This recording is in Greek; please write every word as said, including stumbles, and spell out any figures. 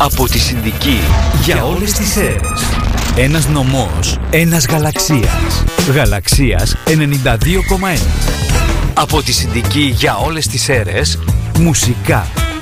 Από τη Συνδική για όλες τις αίρες. Ένας νομός, ένας γαλαξίας. Γαλαξίας ενενήντα δύο κόμμα ένα. Από τη Συνδική για όλες τις αίρες. Μουσικά,